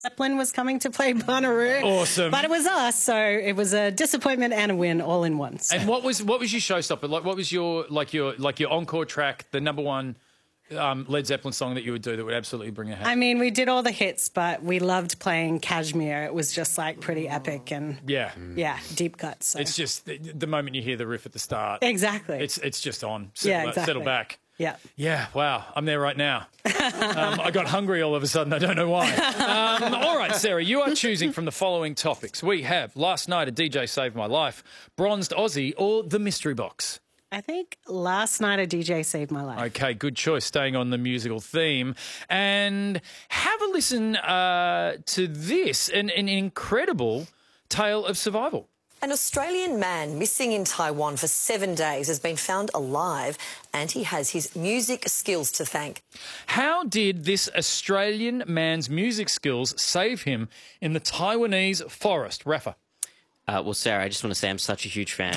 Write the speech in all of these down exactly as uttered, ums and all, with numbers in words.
Zeppelin was coming to play Bonnaroo. Awesome. But it was us, so it was a disappointment and a win all in one. So. And what was what was your showstopper? Like, what was your like your like your encore track, the number one um, Led Zeppelin song that you would do that would absolutely bring a hat? I mean, we did all the hits, but we loved playing Kashmir. It was just like pretty epic and yeah, yeah, deep cuts. So. It's just the, the moment you hear the riff at the start. Exactly. It's it's just on. Settle, yeah, exactly. Settle back. Yeah. Yeah, wow. I'm there right now. um, I got hungry all of a sudden. I don't know why. Um, all right, Sarah, you are choosing from the following topics. We have Last Night a D J Saved My Life, Bronzed Aussie, or The Mystery Box. I think Last Night a D J Saved My Life. Okay, good choice, staying on the musical theme. And have a listen uh, to this, an, an incredible tale of survival. An Australian man missing in Taiwan for seven days has been found alive, and he has his music skills to thank. How did this Australian man's music skills save him in the Taiwanese forest? Rafa. Uh, well, Sarah, I just want to say I'm such a huge fan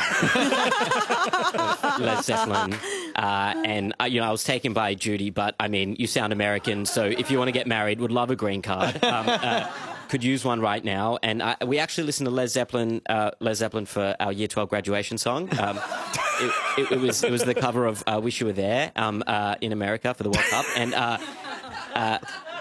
of Led Zeppelin. Uh, and, uh, you know, I was taken by Judy, but, I mean, you sound American, so if you want to get married, would love a green card. Um, uh, could use one right now. And uh, we actually listened to Led Zeppelin, uh, Led Zeppelin for our Year twelve graduation song. Um, it, it, it was it was the cover of uh, Wish You Were There um, uh, in America for the World Cup. And uh, uh,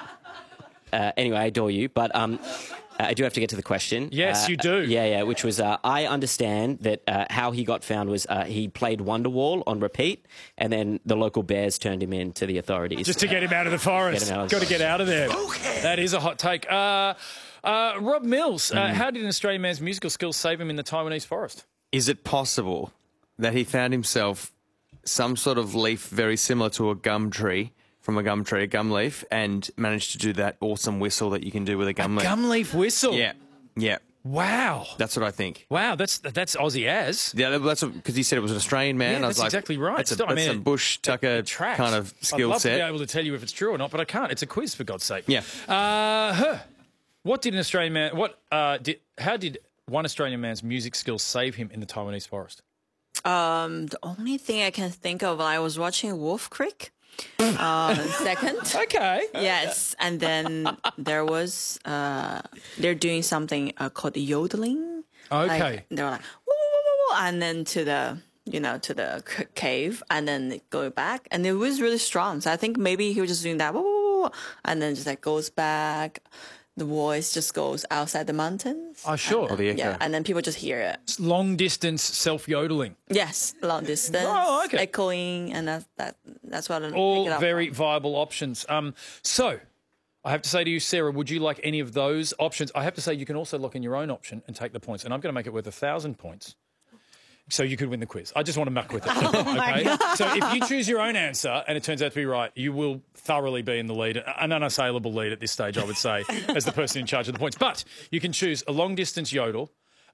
uh, anyway, I adore you, but... Um, Uh, I do have to get to the question. Yes, uh, you do. Yeah, yeah, which was, uh, I understand that uh, how he got found was uh, he played Wonderwall on repeat, and then the local bears turned him in to the authorities. Just to get him out of the forest. Out of Got the to get out of there. Okay. That is a hot take. Uh, uh, Rob Mills, uh, Mm. how did an Australian man's musical skills save him in the Taiwanese forest? Is it possible that he found himself some sort of leaf very similar to a gum tree, from a gum tree, a gum leaf, and managed to do that awesome whistle that you can do with a gum leaf? Gum leaf whistle? Yeah. Yeah. Wow. That's what I think. Wow, that's that's Aussie as. Yeah, that's because he said it was an Australian man. Yeah, I was that's like, exactly right. That's a, Still, I that's mean, a Bush Tucker Tracks. kind of I'd skill love to be set. able to tell you if it's true or not, but I can't. It's a quiz, for God's sake. Yeah. Uh, huh. What did an Australian man... What uh, did? How did one Australian man's music skills save him in the Taiwanese forest? Um, the only thing I can think of, I was watching Wolf Creek. Uh, second. Okay. Yes, and then there was uh, they're doing something uh, called yodeling. Okay. Like, they were like woo, woo, woo, woo, and then to the you know to the c- cave, and then go back, and it was really strong. So I think maybe he was just doing that, woo, woo, woo, and then just like goes back. The voice just goes outside the mountains. Oh, sure. Or the echo. Yeah, and then people just hear it. It's long distance self yodeling. Yes, long distance, Oh, okay. echoing, and that that that's what I All pick it up very from. viable options. Um, so, I have to say to you, Sarah, would you like any of those options? I have to say you can also lock in your own option and take the points, and I'm going to make it worth a thousand points. So you could win the quiz. I just want to muck with it. Okay? So if you choose your own answer and it turns out to be right, you will thoroughly be in the lead, an unassailable lead at this stage, I would say, as the person in charge of the points. But you can choose a long distance yodel.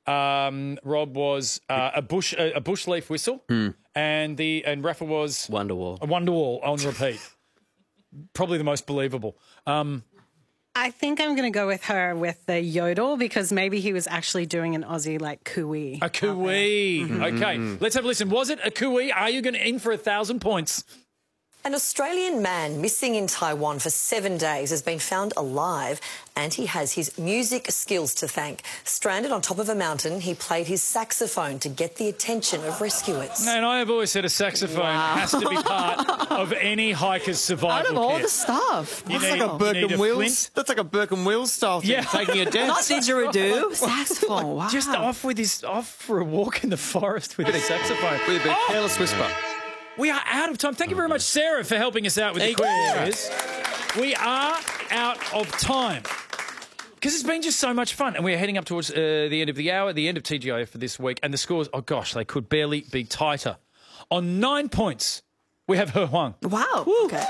Um, Rob was uh, a bush a, a bush leaf whistle, Mm. and the and Rafa was Wonderwall. a Wonderwall on repeat. Probably the most believable. Um, I think I'm going to go with her with the yodel because maybe he was actually doing an Aussie like cooey. a cooey. Mm-hmm. Okay, let's have a listen. Was it a cooey? Are you going to in for a thousand points? An Australian man missing in Taiwan for seven days has been found alive, and he has his music skills to thank. Stranded on top of a mountain, he played his saxophone to get the attention of rescuers. And I have always said a saxophone has to be part of any hiker's survival Out of all kit. the stuff. You That's need- like a you Burke need and a Wills. flint. That's like a Burke and Wills style thing. Yeah. Taking a Not dance. didgeridoo, saxophone. Wow. Just off with his off for a walk in the forest with a saxophone. With a bit of Oh, careless whisper. we are out of time. Thank you very much, Sarah, for helping us out with the quiz. We are out of time. Because it's been just so much fun. And we're heading up towards uh, the end of the hour, the end of T G I F for this week. And the scores, oh gosh, they could barely be tighter. On nine points, we have He Huang. Wow. Okay.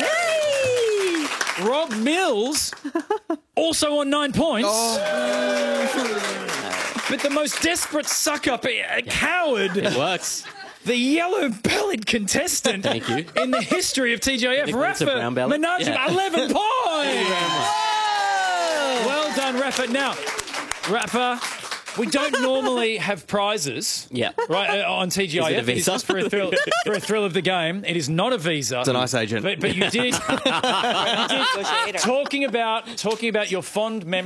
Yay! Rob Mills, also on nine points. But the most desperate suck-up, a coward, It works. the yellow-bellied contestant Thank you. in the history of T G I F, Nicholas a Rafa brown belly? Menajim, Yeah. eleven points. Well done, Rafa. Now, Rafa, we don't normally have prizes. Yeah. Right uh, on T G I F. Is it a It is visa? just for a thrill for a thrill of the game. It is not a visa. It's a nice agent. But, but you did, you did talking about talking about your fond memories.